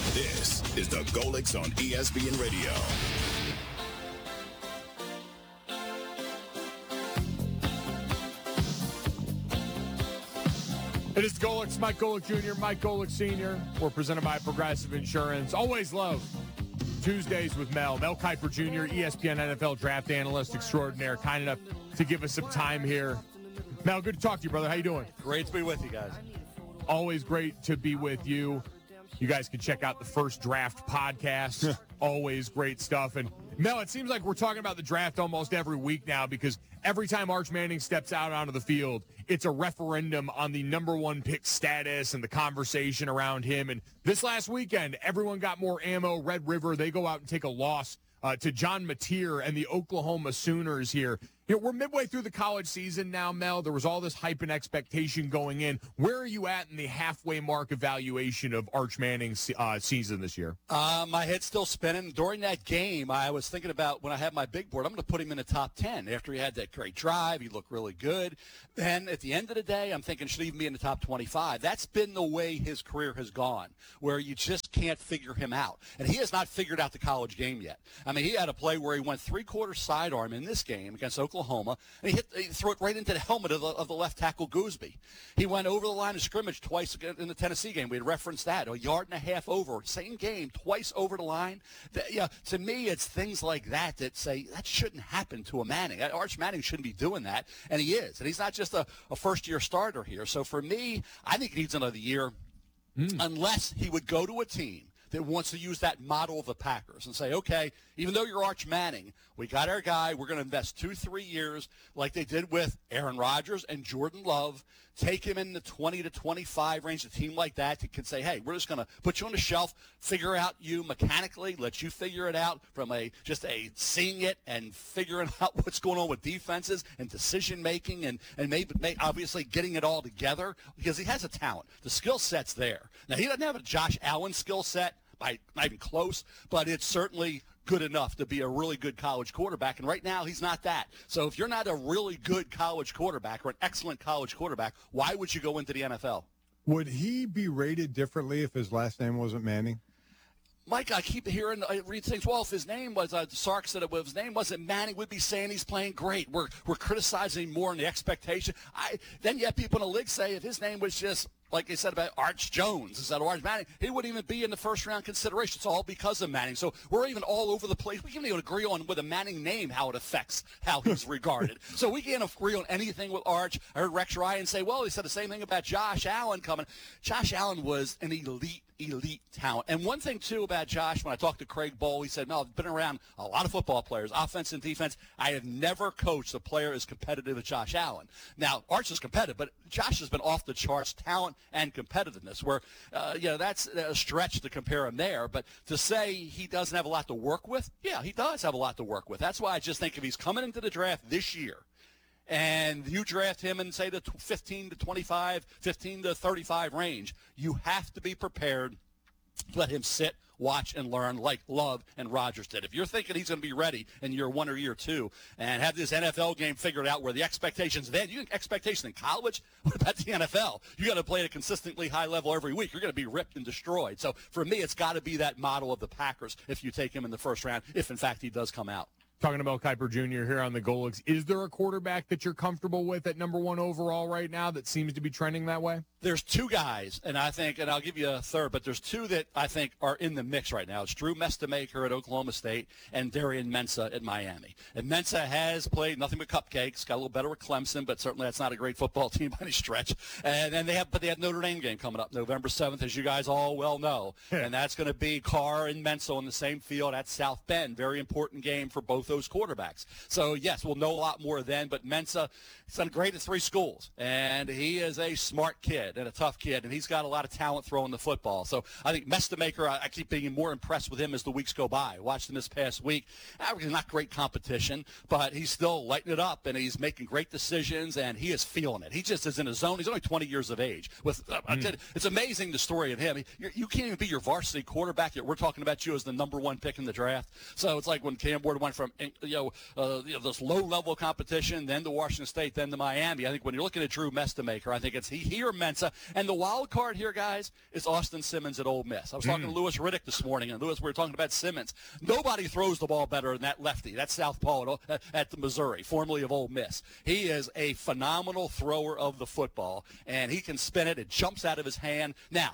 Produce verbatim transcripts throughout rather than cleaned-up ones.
This is the Golics on E S P N Radio. It is Golics, Mike Golic Junior, Mike Golic Senior We're presented by Progressive Insurance. Always love Tuesdays with Mel. Mel Kiper Junior, E S P N N F L draft analyst extraordinaire, kind enough to give us some time here. Mel, good to talk to you, brother. How you doing? Great to be with you guys. Always great to be with you. You guys can check out the First Draft podcast. Always great stuff. And Mel, it seems like we're talking about the draft almost every week now because every time Arch Manning steps out onto the field, it's a referendum on the number one pick status and the conversation around him. And this last weekend, everyone got more ammo. Red River, they go out and take a loss uh, to John Mateer and the Oklahoma Sooners here. You know, we're midway through the college season now, Mel. There was all this hype and expectation going in. Where are you at in the halfway mark evaluation of Arch Manning's uh, season this year? Uh, my head's still spinning. During that game, I was thinking about when I had my big board, I'm going to put him in the top ten. After he had that great drive, he looked really good. Then at the end of the day, I'm thinking should he even be in the top twenty-five. That's been the way his career has gone, where you just can't figure him out. And he has not figured out the college game yet. I mean, he had a play where he went three-quarter sidearm in this game against Oklahoma. Oklahoma, and he, hit, he threw it right into the helmet of the, of the left tackle Gooseby. He went over the line of scrimmage twice in the Tennessee game. We had referenced that. A yard and a half over. Same game, twice over the line. That, yeah, to me, it's things like that that say that shouldn't happen to a Manning. Arch Manning shouldn't be doing that, and he is. And he's not just a, a first-year starter here. So for me, I think he needs another year mm. unless he would go to a team that wants to use that model of the Packers and say, okay, even though you're Arch Manning, we got our guy. We're going to invest two, three years like they did with Aaron Rodgers and Jordan Love. Take him in the twenty to twenty-five range. A team like that can say, hey, we're just going to put you on the shelf, figure out you mechanically, let you figure it out from a just a seeing it and figuring out what's going on with defenses and decision-making and, and maybe, maybe obviously getting it all together because he has a talent. The skill set's there. Now, he doesn't have a Josh Allen skill set. Not even close, but it's certainly good enough to be a really good college quarterback, and right now he's not that. So if you're not a really good college quarterback or an excellent college quarterback, why would you go into the N F L? Would he be rated differently if his last name wasn't Manning? Mike, I keep hearing, I read things, well, if his name was, uh, Sark said if his name wasn't Manning, we'd be saying he's playing great. We're we're criticizing more in the expectation. I Then you have people in the league say if his name was just, like they said about Arch Jones instead of Arch Manning, he wouldn't even be in the first-round consideration. It's all because of Manning. So we're even all over the place. We can't even agree on with a Manning name how it affects how he's regarded. So we can't agree on anything with Arch. I heard Rex Ryan say, well, he said the same thing about Josh Allen coming. Josh Allen was an elite elite talent. And one thing, too, about Josh, when I talked to Craig Bowl, he said, no, I've been around a lot of football players, offense and defense. I have never coached a player as competitive as Josh Allen. Now, Arch is competitive, but Josh has been off the charts talent and competitiveness, where, uh, you know, that's a stretch to compare him there. But to say he doesn't have a lot to work with, yeah, he does have a lot to work with. That's why I just think if he's coming into the draft this year, and you draft him in, say, the fifteen to twenty-five, fifteen to thirty-five range, you have to be prepared to let him sit, watch, and learn like Love and Rodgers did. If you're thinking he's going to be ready in year one or year two and have this N F L game figured out where the expectations then, you expectation in college, what about the N F L? You got to play at a consistently high level every week. You're going to be ripped and destroyed. So for me, it's got to be that model of the Packers if you take him in the first round, if in fact he does come out. Talking to Mel Kiper Junior here on the Golics. Is there a quarterback that you're comfortable with at number one overall right now that seems to be trending that way? There's two guys, and I think, and I'll give you a third, but there's two that I think are in the mix right now. It's Drew Mestamaker at Oklahoma State and Darian Mensah at Miami. And Mensah has played nothing but cupcakes, got a little better with Clemson, but certainly that's not a great football team by any stretch. And then they have, but they have Notre Dame game coming up November seventh, as you guys all well know. And that's going to be Carr and Mensah on the same field at South Bend. Very important game for both those quarterbacks. So, yes, we'll know a lot more then, but Mensah has done great at three schools, and he is a smart kid and a tough kid, and he's got a lot of talent throwing the football. So I think Mestamaker, I, I keep being more impressed with him as the weeks go by. I watched him this past week. Averaging not great competition, but he's still lighting it up, and he's making great decisions, and he is feeling it. He just is in his zone. He's only twenty years of age. With uh, mm. It's amazing the story of him. You're, you can't even be your varsity quarterback yet. We're talking about you as the number one pick in the draft. So it's like when Cam Ward went from you know, uh, you know this low-level competition, then to Washington State, then to Miami. I think when you're looking at Drew Mestamaker, I think it's he, he or Mensah. And the wild card here, guys, is Austin Simmons at Ole Miss. I was talking mm. to Louis Riddick this morning, and Louis, we were talking about Simmons. Nobody throws the ball better than that lefty, that southpaw at, at the Missouri, formerly of Ole Miss. He is a phenomenal thrower of the football, and he can spin it. It jumps out of his hand. Now,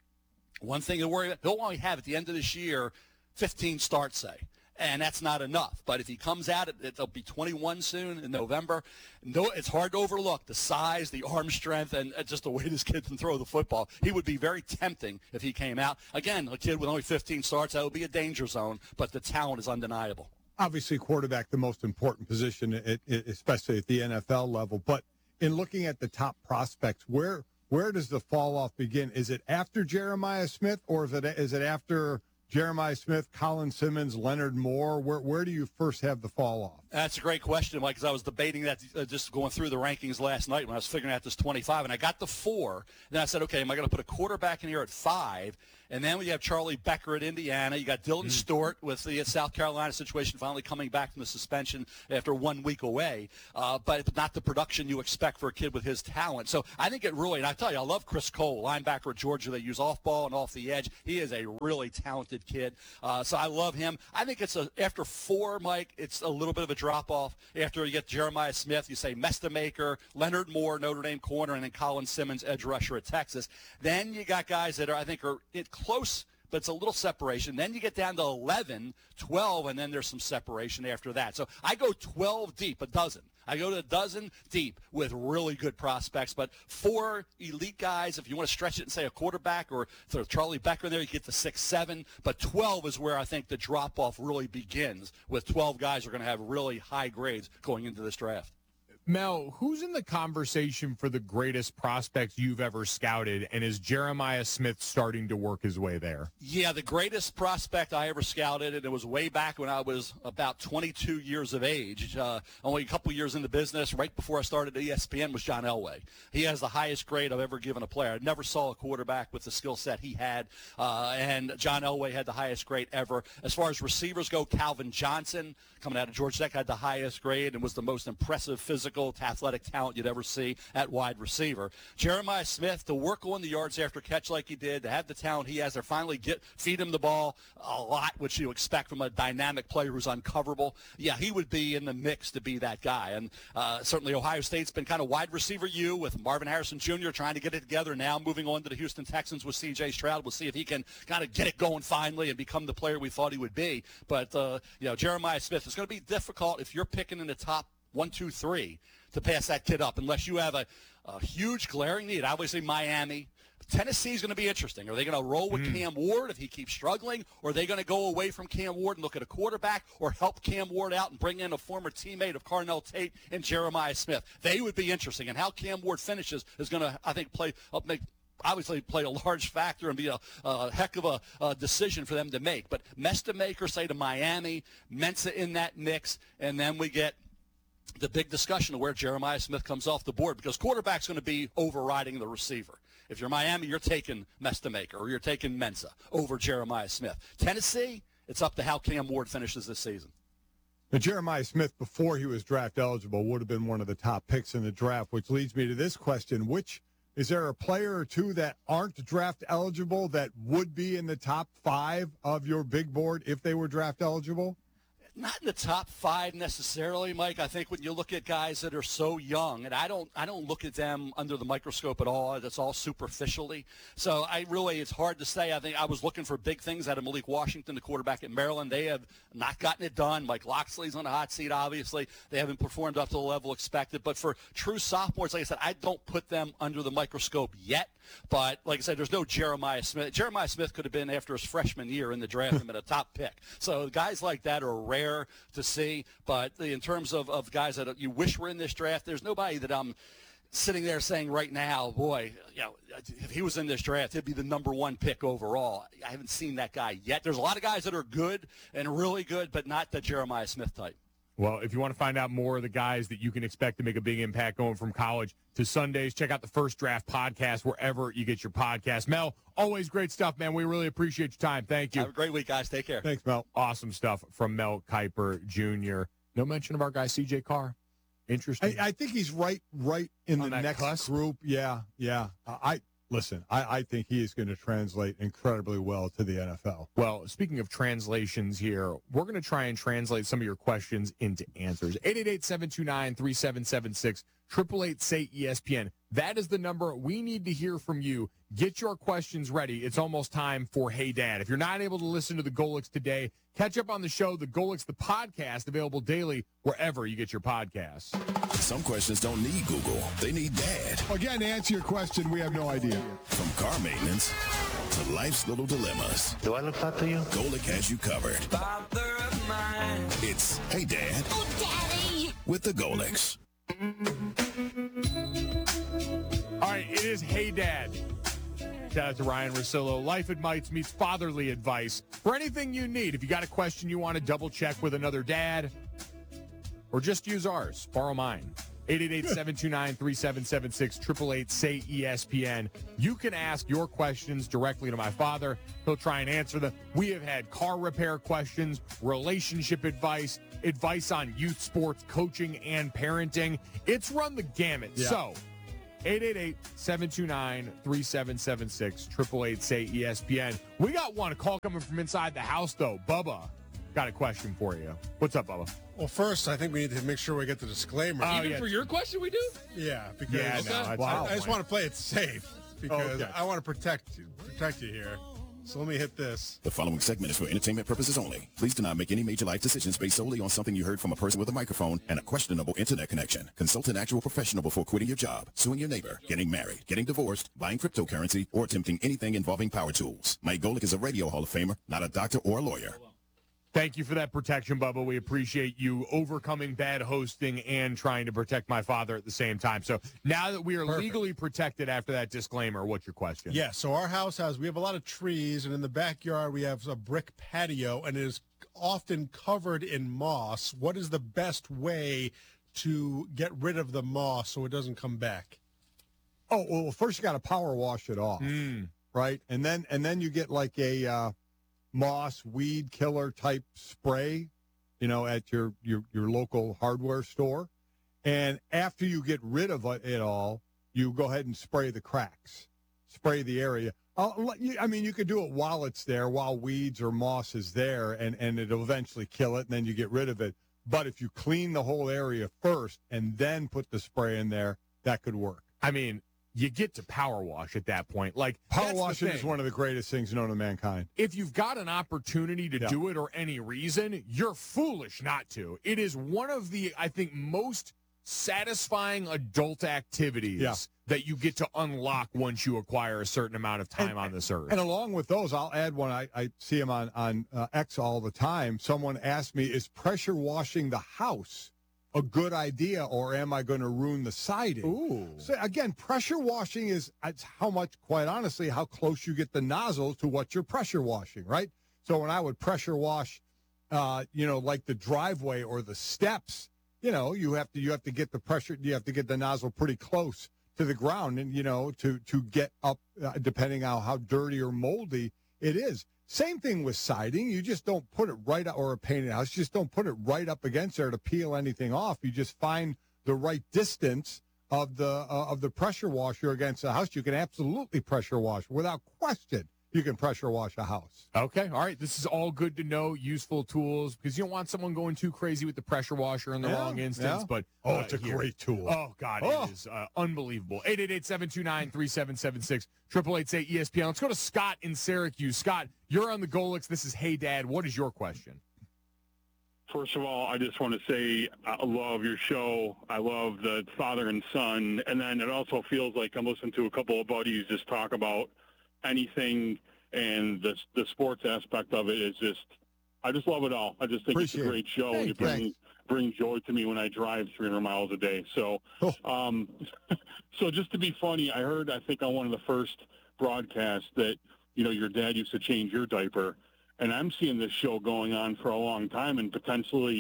one thing to worry about, he'll only have at the end of this year fifteen starts, say. And that's not enough. But if he comes out, it'll be twenty-one soon in November. No, it's hard to overlook the size, the arm strength, and just the way this kid can throw the football. He would be very tempting if he came out. Again, a kid with only fifteen starts, that would be a danger zone, but the talent is undeniable. Obviously, quarterback, the most important position, at, at, especially at the N F L level. But in looking at the top prospects, where where does the fall-off begin? Is it after Jeremiah Smith, or is it is it after Jeremiah Smith, Colin Simmons, Leonard Moore? Where where do you first have the fall off? That's a great question, Mike, because I was debating that uh, just going through the rankings last night when I was figuring out this twenty-five, and I got the four. Then I said, okay, am I going to put a quarterback in here at five? And then we have Charlie Becker at Indiana. You got Dylan mm. Stewart with the South Carolina situation finally coming back from the suspension after one week away, uh, but not the production you expect for a kid with his talent. So I think it really, and I tell you, I love Chris Cole, linebacker at Georgia. They use off ball and off the edge. He is a really talented kid. Uh, so I love him. I think it's a, after four, Mike, it's a little bit of a drop-off. After you get Jeremiah Smith, you say Mestamaker, Leonard Moore, Notre Dame corner, and then Colin Simmons, edge rusher at Texas. Then you got guys that are, I think, are it close, but it's a little separation. Then you get down to eleven, twelve, and then there's some separation after that. So I go twelve deep, a dozen. I go to a dozen deep with really good prospects, but four elite guys, if you want to stretch it and say a quarterback or throw Charlie Becker in there, you get to six, seven. But twelve is where I think the drop-off really begins, with twelve guys who are going to have really high grades going into this draft. Mel, who's in the conversation for the greatest prospects you've ever scouted, and is Jeremiah Smith starting to work his way there? Yeah, the greatest prospect I ever scouted, and it was way back when I was about twenty-two years of age, uh, only a couple years in the business, right before I started at E S P N, was John Elway. He has the highest grade I've ever given a player. I never saw a quarterback with the skill set he had, uh, and John Elway had the highest grade ever. As far as receivers go, Calvin Johnson, coming out of Georgia Tech, had the highest grade and was the most impressive physical, athletic talent you'd ever see at wide receiver. Jeremiah Smith, to work on the yards after catch like he did, to have the talent he has, to finally get feed him the ball a lot, which you expect from a dynamic player who's uncoverable. Yeah, he would be in the mix to be that guy. And uh, certainly Ohio State's been kind of wide receiver U with Marvin Harrison Junior trying to get it together. Now moving on to the Houston Texans with C J Stroud. We'll see if he can kind of get it going finally and become the player we thought he would be. But, uh, you know, Jeremiah Smith is going to be difficult if you're picking in the top one, two, three to pass that kid up, unless you have a, a huge glaring need. Obviously, Miami. Tennessee's going to be interesting. Are they going to roll with mm. Cam Ward if he keeps struggling, or are they going to go away from Cam Ward and look at a quarterback, or help Cam Ward out and bring in a former teammate of Carnell Tate and Jeremiah Smith? They would be interesting, and how Cam Ward finishes is going to, I think, play uh, make obviously play a large factor and be a, a heck of a, a decision for them to make. But Mestamaker, say, to Miami, Mensah in that mix, and then we get the big discussion of where Jeremiah Smith comes off the board, because quarterback's going to be overriding the receiver. If you're Miami, you're taking Mestamaker or you're taking Mensah over Jeremiah Smith. Tennessee, it's up to how Cam Ward finishes this season. Now, Jeremiah Smith, before he was draft eligible, would have been one of the top picks in the draft, which leads me to this question. Which is there a player or two that aren't draft eligible that would be in the top five of your big board if they were draft eligible? Not in the top five necessarily, Mike. I think when you look at guys that are so young, and I don't I don't look at them under the microscope at all. That's all superficially. So I really, it's hard to say. I think I was looking for big things out of Malik Washington, the quarterback at Maryland. They have not gotten it done. Mike Loxley's on the hot seat, obviously. They haven't performed up to the level expected. But for true sophomores, like I said, I don't put them under the microscope yet. But like I said, there's no Jeremiah Smith. Jeremiah Smith could have been, after his freshman year in the draft, him at a top pick. So guys like that are rare to see. But in terms of, of guys that you wish were in this draft, there's nobody that I'm sitting there saying right now, boy, you know, if he was in this draft, he'd be the number one pick overall. I haven't seen that guy yet. There's a lot of guys that are good and really good, but not the Jeremiah Smith type. Well, if you want to find out more of the guys that you can expect to make a big impact going from college to Sundays, check out the First Draft podcast wherever you get your podcast. Mel, always great stuff, man. We really appreciate your time. Thank you. Have a great week, guys. Take care. Thanks, Mel. Awesome stuff from Mel Kiper Junior No mention of our guy C J Carr. Interesting. I, I think he's right, right in On the that next cusp? group. Yeah, yeah. Uh, I listen. I, I think he is going to translate incredibly well to the N F L. Well, speaking of translations here, we're going to try and translate some of your questions into answers. eight eight eight, seven two nine, three seven seven six, eight eight eight, say E S P N. That is the number we need to hear from you. Get your questions ready. It's almost time for Hey Dad. If you're not able to listen to the Golics today, catch up on the show, the Golics, the podcast, available daily wherever you get your podcasts. Some questions don't need Google. They need Dad. Again, to answer your question, we have no idea. From car maintenance to life's little dilemmas, Do I look hot to you? Golic has you covered. Father of mine. It's Hey Dad Oh, Daddy! with the Golics. All right, it is Hey Dad. Shout out to Ryan Rosillo. Life Advice meets fatherly advice. For anything you need, if you got a question you want to double check with another dad, or just use ours, borrow mine. eight eight eight, seven two nine, three seven seven six, eight eight eight, say E S P N. You can ask your questions directly to my father. He'll try and answer them. We have had car repair questions, relationship advice, advice on youth sports coaching and parenting. It's run the gamut. Yeah. So, eight eight eight, seven two nine, three seven seven six, eight eight eight, say E S P N. We got one call coming from inside the house, though. Bubba got a question for you. What's up, Bubba? Well, first, I think we need to make sure we get the disclaimer. Oh, Even yeah. for your question, we do? yeah, because Yeah, no, I, that's I, a I just point. want to play it safe because Okay. I want to protect you, protect you here. So let me hit this. The following segment is for entertainment purposes only. Please do not make any major life decisions based solely on something you heard from a person with a microphone and a questionable internet connection. Consult an actual professional before quitting your job, suing your neighbor, getting married, getting divorced, buying cryptocurrency, or attempting anything involving power tools. Mike Golic is a radio Hall of Famer, not a doctor or a lawyer. Thank you for that protection, Bubba. We appreciate you overcoming bad hosting and trying to protect my father at the same time. So now that we are Perfect. legally protected after that disclaimer, what's your question? Yeah, so our house has, we have a lot of trees, and in the backyard we have a brick patio, and it is often covered in moss. What is the best way to get rid of the moss so it doesn't come back? Oh well, first you got to power wash it off, Mm. right? And then and then you get like a uh, moss weed killer type spray, you know, at your, your your local hardware store. And after you get rid of it all, you go ahead and spray the cracks, spray the area. I'll let you, I mean, you could do it while it's there, while weeds or moss is there, and, and it'll eventually kill it, and then you get rid of it. But if you clean the whole area first and then put the spray in there, that could work. I mean, you get to power wash at that point. Like, Power that's the washing is thing. one of the greatest things known to mankind. If you've got an opportunity to Yeah. do it or any reason, you're foolish not to. It is one of the, I think, most satisfying adult activities Yeah. that you get to unlock once you acquire a certain amount of time And- on this earth. And along with those, I'll add one. I, I see him on, on uh, X all the time. Someone asked me, is pressure washing the house a good idea, or am I going to ruin the siding? Ooh. So again, pressure washing is it's how much, quite honestly, how close you get the nozzle to what you're pressure washing, right? So when I would pressure wash, uh, you know, like the driveway or the steps, you know, you have to you have to get the pressure, you have to get the nozzle pretty close to the ground, and you know, to to get up, uh, depending on how dirty or moldy it is. Same thing with siding. You just don't put it right up, or a painted house. You just don't put it right up against there to peel anything off. You just find the right distance of the uh, of the pressure washer against the house. You can absolutely pressure wash without question. You can pressure wash a house. Okay. All right. This is all good to know, useful tools, because you don't want someone going too crazy with the pressure washer in the Yeah, wrong instance. yeah. But Oh, uh, it's a here- great tool. Oh, God, Oh. it is uh, unbelievable. eight eight eight, seven two nine, three seven seven six, eight eight eight, say E S P N. Let's go to Scott in Syracuse. Scott, you're on the Golics. This is Hey Dad. What is your question? First of all, I just want to say I love your show. I love the father and son. And then it also feels like I'm listening to a couple of buddies just talk about anything, and the, the sports aspect of it is just, I just love it all. I just think Appreciate it's a great show. Hey, you bring, thanks. bring joy to me when I drive three hundred miles a day. So, Oh. um, so just to be funny, I heard, I think on one of the first broadcasts that, you know, your dad used to change your diaper. And I'm seeing this show going on for a long time, and potentially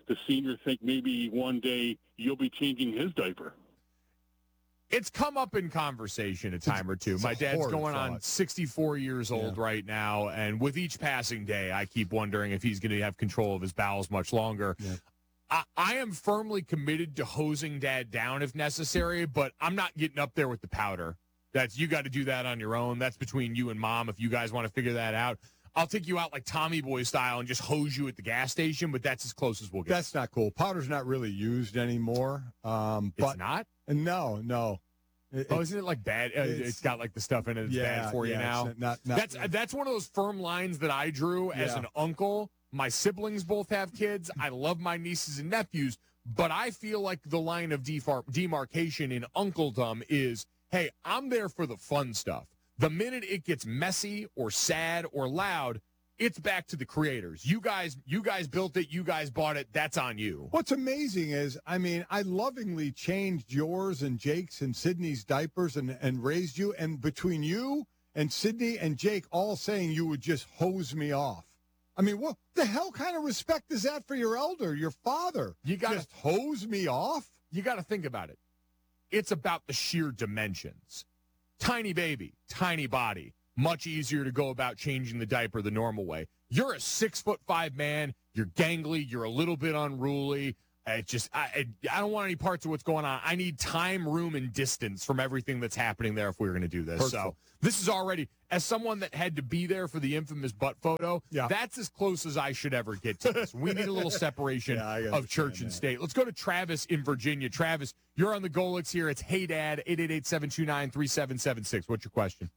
the senior think maybe one day you'll be changing his diaper? It's come up in conversation a time or two. It's My a dad's horrid going on thought. sixty-four years old Yeah. right now, and with each passing day, I keep wondering if he's going to have control of his bowels much longer. Yeah. I, I am firmly committed to hosing Dad down if necessary, but I'm not getting up there with the powder. That's you got to do that on your own. That's between you and Mom if you guys want to figure that out. I'll take you out like Tommy Boy style and just hose you at the gas station, but that's as close as we'll get. That's not cool. Powder's not really used anymore. Um, It's but not? no, no. It- Oh, isn't it like bad? Uh, it's- it's got like the stuff in it that's yeah, bad for you yeah, now. it's Not, not, That's that's one of those firm lines that I drew as Yeah. an uncle. My siblings both have kids. I love my nieces and nephews, but I feel like the line of defar- demarcation in uncledom is, hey, I'm there for the fun stuff. The minute it gets messy or sad or loud, it's back to the creators. You guys, you guys built it. You guys bought it. That's on you. What's amazing is, I mean, I lovingly changed yours and Jake's and Sydney's diapers and, and raised you. And between you and Sydney and Jake all saying you would just hose me off. I mean, what the hell kind of respect is that for your elder, your father? You got Just hose me off? You got to think about it. It's about the sheer dimensions. Tiny baby, tiny body. Much easier to go about changing the diaper the normal way. You're a six foot five man. You're gangly. You're a little bit unruly. It just, I, I, I don't want any parts of what's going on. I need time, room, and distance from everything that's happening there if we were going to do this. Hurtful. So this is already, as someone that had to be there for the infamous butt photo, Yeah. that's as close as I should ever get to this. We need a little separation Yeah, I of church understand and that. state. Let's go to Travis in Virginia. Travis, you're on the Golix here. It's Hey Dad, eight eight eight, seven two nine, three seven seven six. What's your question?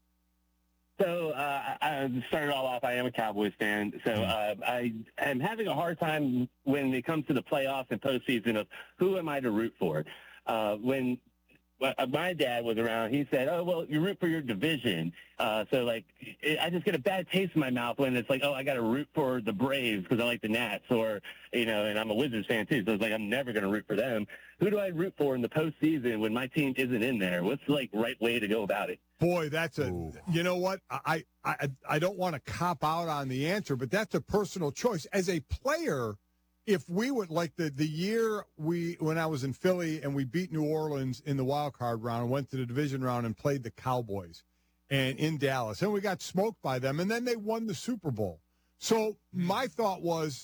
So uh, I started all off. I am a Cowboys fan, so uh, I am having a hard time when it comes to the playoffs and postseason of who am I to root for. Uh, when well, my dad was around, he said, "Oh, well, you root for your division." Uh, so like, it, I just get a bad taste in my mouth when it's like, "Oh, I got to root for the Braves because I like the Nats," or you know, and I'm a Wizards fan too, so it's like I'm never going to root for them. Who do I root for in the postseason when my team isn't in there? What's the like right way to go about it? Boy, that's a, Ooh. you know what? I, I, I don't want to cop out on the answer, but that's a personal choice. As a player, if we would, like the, the year we, when I was in Philly and we beat New Orleans in the wild card round, went to the division round and played the Cowboys and in Dallas, and we got smoked by them, and then they won the Super Bowl. So my thought was,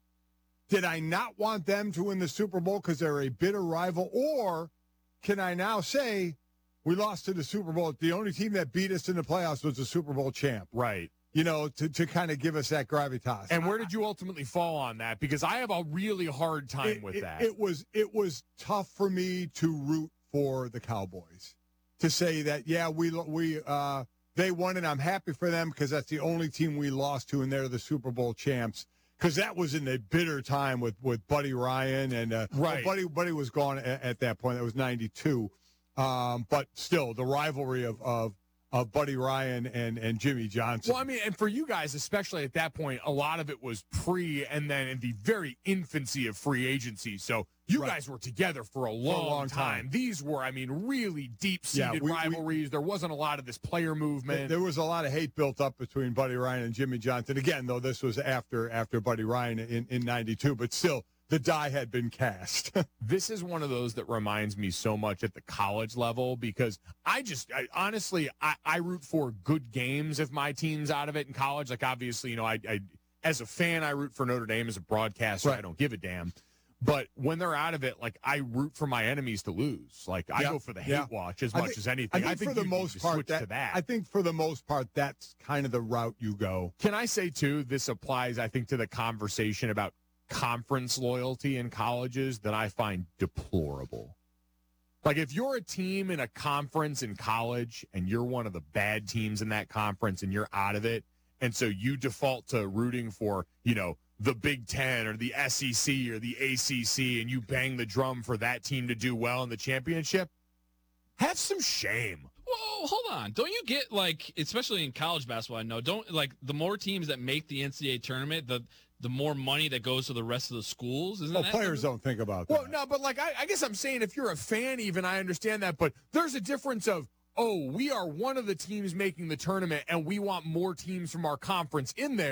did I not want them to win the Super Bowl because they're a bitter rival, or can I now say, we lost to the Super Bowl. The only team that beat us in the playoffs was the Super Bowl champ, Right. you know, to, to kind of give us that gravitas. And where did you ultimately fall on that? Because I have a really hard time it, with it, that. It was it was tough for me to root for the Cowboys, to say that, yeah, we we uh, they won and I'm happy for them because that's the only team we lost to and they're the Super Bowl champs. Because that was in a bitter time with, with Buddy Ryan and uh, Right. well, Buddy Buddy was gone at, at that point. That was ninety-two. Um, but still, the rivalry of, of of Buddy Ryan and, and Jimmy Johnson. Well, I mean, and for you guys, especially at that point, a lot of it was pre and then in the very infancy of free agency. So you Right. guys were together for a long, long time. time. These were, I mean, really deep-seated Yeah, we- we- rivalries. There wasn't a lot of this player movement. There was a lot of hate built up between Buddy Ryan and Jimmy Johnson. Again, though, this was after after Buddy Ryan in, in ninety-two, but still, the die had been cast. This is one of those that reminds me so much at the college level because I just, I, honestly, I, I root for good games if my team's out of it in college. Like, obviously, you know, I, I as a fan, I root for Notre Dame. As a broadcaster, Right. I don't give a damn. But when they're out of it, like, I root for my enemies to lose. Like, I Yeah, go for the hate yeah. watch as I much think- as anything. I think, for you the need most to part, switch that, to that. I think for the most part, that's kind of the route you go. Can I say, too, this applies, I think, to the conversation about conference loyalty in colleges that I find deplorable. Like, if you're a team in a conference in college and you're one of the bad teams in that conference and you're out of it, and so you default to rooting for, you know, the Big Ten or the S E C or the A C C, and you bang the drum for that team to do well in the championship, have some shame. Whoa, hold on. Don't you get, like, especially in college basketball, I know, don't, like, the more teams that make the N C double A tournament, the the more money that goes to the rest of the schools? Isn't Well, that players something? don't think about that. Well, no, but like I, I guess I'm saying if you're a fan, even I understand that. But there's a difference of, oh, we are one of the teams making the tournament, and we want more teams from our conference in there.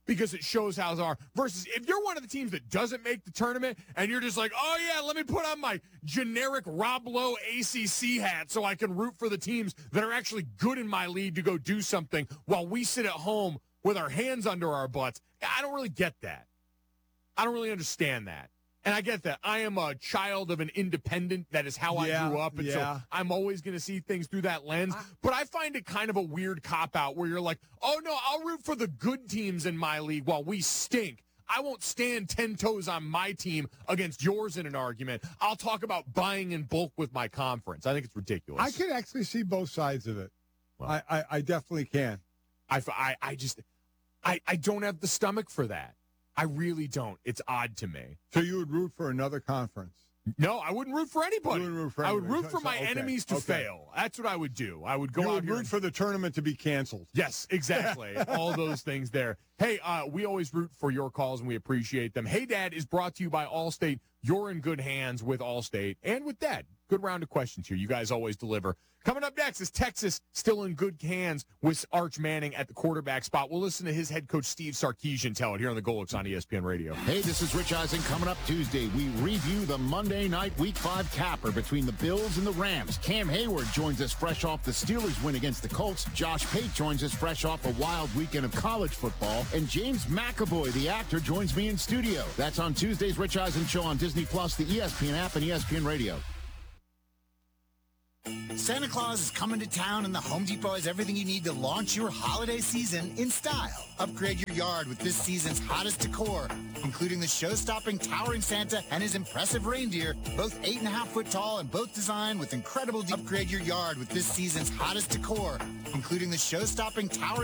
because it shows how they are. Versus if you're one of the teams that doesn't make the tournament and you're just like, oh, yeah, let me put on my generic Rob Lowe A C C hat so I can root for the teams that are actually good in my league to go do something while we sit at home with our hands under our butts. I don't really get that. I don't really understand that. And I get that. I am a child of an independent. That is how Yeah, I grew up. And yeah. so I'm always going to see things through that lens. But I find it kind of a weird cop-out where you're like, oh, no, I'll root for the good teams in my league while we stink. I won't stand ten toes on my team against yours in an argument. I'll talk about buying in bulk with my conference. I think it's ridiculous. I can actually see both sides of it. Well, I, I, I definitely can. I, I, I just, I, I don't have the stomach for that. I really don't. It's odd to me. So you would root for another conference? No, I wouldn't root for anybody. You wouldn't root for I would anybody. root for So- my okay, enemies to okay. fail. That's what I would do. I would go You out would here root and- for the tournament to be canceled. Yes, exactly. All those things there. Hey, uh, we always root for your calls, and we appreciate them. Hey, Dad is brought to you by Allstate. You're in good hands with Allstate and with Dad. Good round of questions here. You guys always deliver. Coming up next is Texas still in good hands with Arch Manning at the quarterback spot. We'll listen to his head coach, Steve Sarkisian, tell it here on the Golix on E S P N Radio. Hey, this is Rich Eisen. Coming up Tuesday, we review the Monday night Week five capper between the Bills and the Rams. Cam Hayward joins us fresh off the Steelers win against the Colts. Josh Pate joins us fresh off a wild weekend of college football. And James McAvoy, the actor, joins me in studio. That's on Tuesday's Rich Eisen Show on Disney Plus, the E S P N app, and E S P N Radio. Santa Claus is coming to town, and the Home Depot has everything you need to launch your holiday season in style. Upgrade your yard with this season's hottest decor, including the show-stopping Towering Santa and his impressive reindeer, both eight and a half foot tall and both designed with incredible. De- Upgrade your yard with this season's hottest decor, including the show-stopping Towering